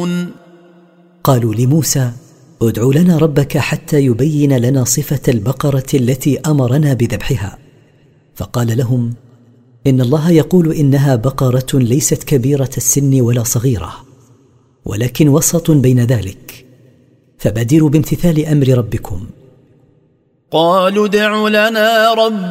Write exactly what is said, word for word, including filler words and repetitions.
تعملون قالوا لموسى ادع لنا ربك حتى يبين لنا صفة البقرة التي أمرنا بذبحها. فقال لهم إن الله يقول إنها بقرة ليست كبيرة السن ولا صغيرة ولكن وسط بين ذلك، فبادروا بامتثال أمر ربكم. قالوا ادع لنا ربك